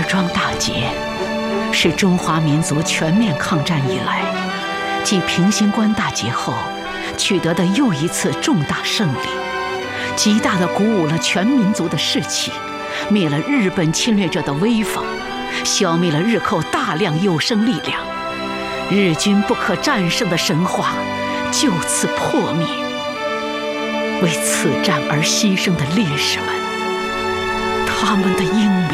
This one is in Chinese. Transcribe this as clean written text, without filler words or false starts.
庄大捷是中华民族全面抗战以来，继平型关大捷后取得的又一次重大胜利，极大地鼓舞了全民族的士气，灭了日本侵略者的威风，消灭了日寇大量有生力量，日军不可战胜的神话就此破灭。为此战而牺牲的烈士们，他们的英名